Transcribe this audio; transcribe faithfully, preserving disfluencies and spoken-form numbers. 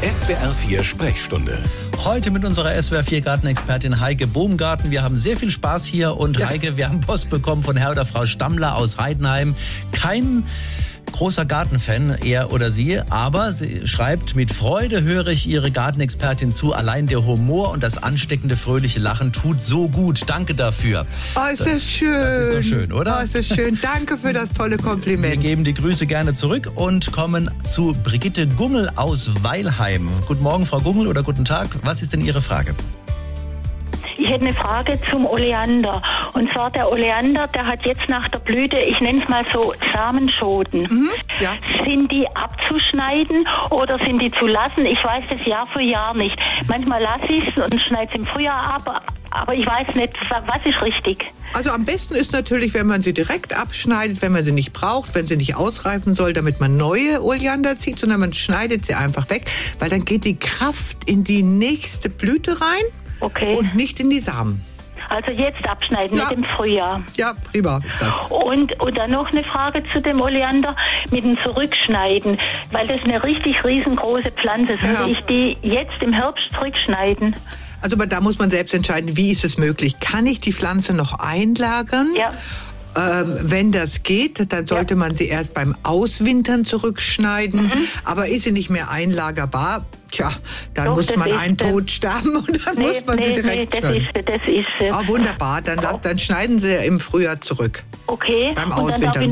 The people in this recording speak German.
S W R vier Sprechstunde. Heute mit unserer S W R vier Gartenexpertin Heike Bohmgarten. Wir haben sehr viel Spaß hier und ja. Heike, wir haben Post bekommen von Herr oder Frau Stammler aus Heidenheim. Kein großer Gartenfan, er oder sie, aber sie schreibt, mit Freude höre ich Ihre Gartenexpertin zu. Allein der Humor und das ansteckende, fröhliche Lachen tut so gut. Danke dafür. Oh, ist das schön. Das ist doch schön, oder? Oh, ist das schön. Danke für das tolle Kompliment. Wir geben die Grüße gerne zurück und kommen zu Brigitte Gungel aus Weilheim. Guten Morgen, Frau Gungel, oder guten Tag. Was ist denn Ihre Frage? Ich hätte eine Frage zum Oleander. Und zwar der Oleander, der hat jetzt nach der Blüte, ich nenne es mal so, Samenschoten. Mhm, ja. Sind die abzuschneiden oder sind die zu lassen? Ich weiß das Jahr für Jahr nicht. Manchmal lasse ich es und schneide es im Frühjahr ab, aber ich weiß nicht, was ist richtig. Also am besten ist natürlich, wenn man sie direkt abschneidet, wenn man sie nicht braucht, wenn sie nicht ausreifen soll, damit man neue Oleander zieht, sondern man schneidet sie einfach weg, weil dann geht die Kraft in die nächste Blüte rein. Okay. Und nicht in die Samen. Also jetzt abschneiden ja. mit dem Frühjahr. Ja, prima. Das. Und, und dann noch eine Frage zu dem Oleander mit dem Zurückschneiden, weil das eine richtig riesengroße Pflanze ist. Ja. Soll ich die jetzt im Herbst zurückschneiden? Also aber da muss man selbst entscheiden, wie ist es möglich? Kann ich die Pflanze noch einlagern? Ja. Ähm, wenn das geht, dann sollte ja. man sie erst beim Auswintern zurückschneiden. Mhm. Aber ist sie nicht mehr einlagerbar, tja, dann Doch, muss man einen Tod sterben und dann nee, muss man nee, sie direkt nee, das schneiden. Ist, das ist, ah, wunderbar, dann, oh. dann schneiden Sie im Frühjahr zurück. Okay, beim und dann darf ich